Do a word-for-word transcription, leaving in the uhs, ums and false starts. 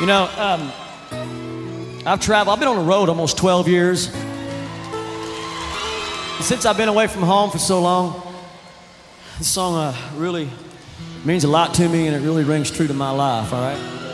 You know, um, I've traveled, I've been on the road almost twelve years. And since I've been away from home for so long, this song uh, really means a lot to me, and it really rings true to my life, all right?